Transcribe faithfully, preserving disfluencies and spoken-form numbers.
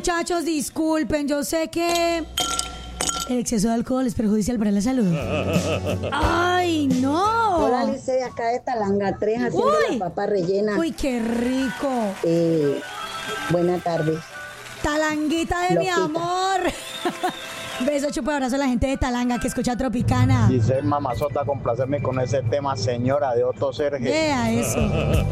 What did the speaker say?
muchachos, disculpen, yo sé que el exceso de alcohol es perjudicial para la salud. ¡Ay, no! Hola, Lice, de acá de Talanga tres haciendo Uy. la papa rellena. ¡Uy, qué rico! Eh, buena tarde. Talanguita de mi Loquita. amor. Beso, chupo, abrazo a la gente de Talanga que escucha Tropicana. Dice mamazota, complacerme con ese tema, señora de Otto Sergio. Vea eso.